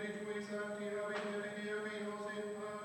di tui sancti habitare Dio in nos in pace.